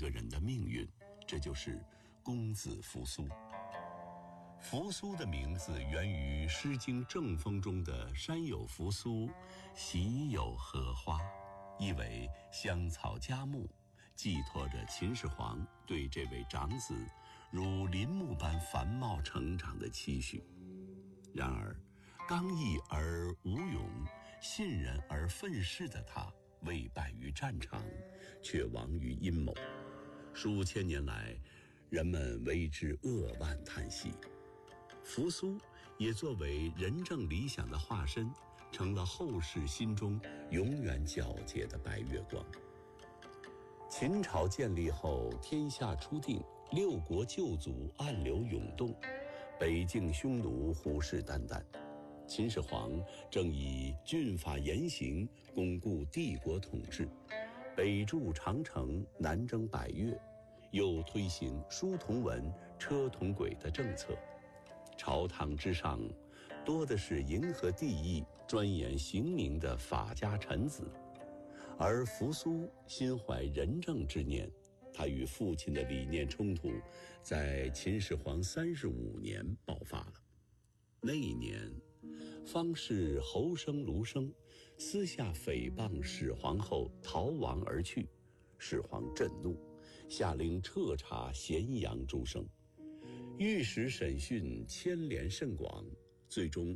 个人的命运，这就是公子扶苏。扶苏的名字源于《诗经·正风》中的山有扶苏，喜有荷花，意为香草佳木，寄托着秦始皇对这位长子如林木般繁茂成长的期许。然而刚毅而无勇，信任而愤世的他，未败于战场，却亡于阴谋。数千年来，人们为之扼腕叹息。扶苏也作为仁政理想的化身，成了后世心中永远皎洁的白月光。秦朝建立后，天下初定，六国旧族暗流涌动，北境匈奴虎视眈眈。秦始皇正以峻法严刑巩固帝国统治，北筑长城，南征百越，又推行书同文，车同轨的政策。朝堂之上，多的是迎合帝意、钻研刑名的法家臣子，而扶苏心怀仁政之念，他与父亲的理念冲突，在秦始皇35年爆发了。那一年，方士侯生、卢生私下诽谤始皇后，逃亡而去。始皇震怒，下令彻查咸阳诸生。御史审讯牵连甚广，最终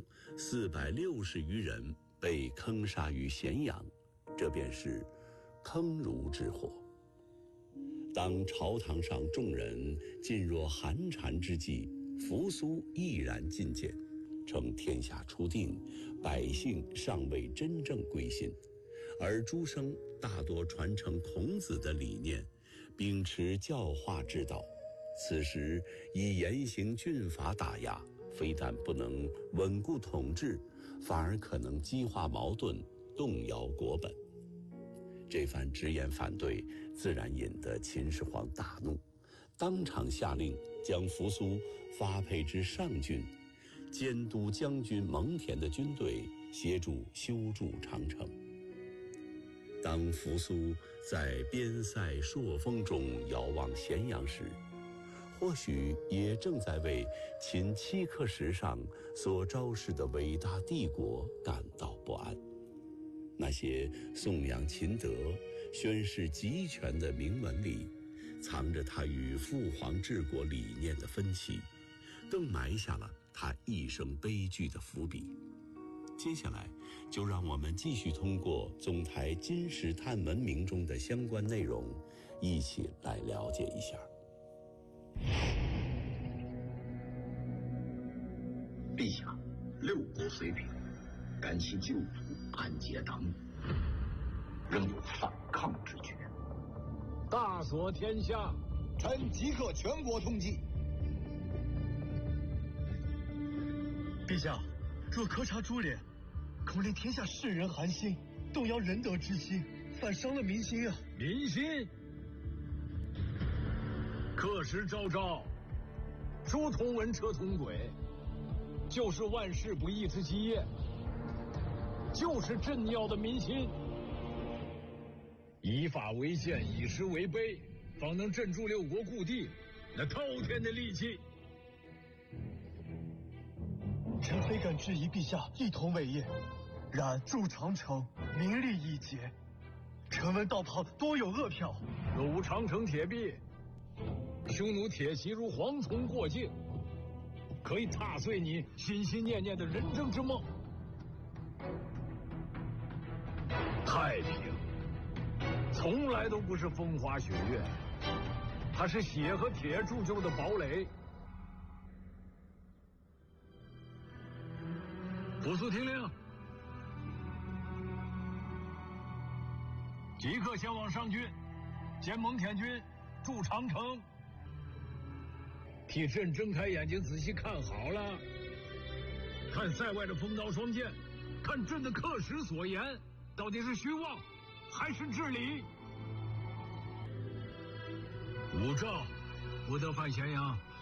460余人被坑杀于咸阳，这便是坑儒之祸。当朝堂上众人噤若寒蝉之际，扶苏毅然进谏，称天下初定，百姓尚未真正归心，而诸生大多传承孔子的理念，秉持教化之道。此时以严刑峻法打压，非但不能稳固统治，反而可能激化矛盾，动摇国本。这番直言反对，自然引得秦始皇大怒，当场下令将扶苏发配至上郡，监督将军蒙恬的军队，协助修筑长城。当扶苏在边塞朔风中遥望咸阳时，或许也正在为秦7刻石上所昭示的伟大帝国感到不安。那些颂扬秦德、宣示集权的铭文里，藏着他与父皇治国理念的分歧，更埋下了他一生悲剧的伏笔。接下来就让我们继续通过总台金石探文明中的相关内容，一起来了解一下。 陛下，六国虽平，感其旧族暗结党羽，仍有反抗之举。 大所天下， 臣即刻全国通缉。 陛下，若苛察株连，恐令天下世人寒心，动摇仁德之心，反伤了民心啊！ 民心？刻石昭昭，书同文，车同轨，就是万事不义之基业，就是镇要的民心。以法为鉴，以实为碑，方能镇住六国故地那滔天的戾气。 臣非敢质疑陛下一统伟业，然筑长城，名利已竭，臣闻道旁多有恶票。 若无长城铁壁，匈奴铁骑如蝗虫过境，可以踏碎你心心念念的仁政之梦。太平从来都不是风花雪月，它是血和铁铸就的堡垒。扶苏听令，即刻前往上郡，见蒙恬军筑长城。替朕睁开眼睛仔细看好了，看塞外的风刀双剑，看朕的刻石所言，到底是虚妄还是至理？武曌不得犯咸阳。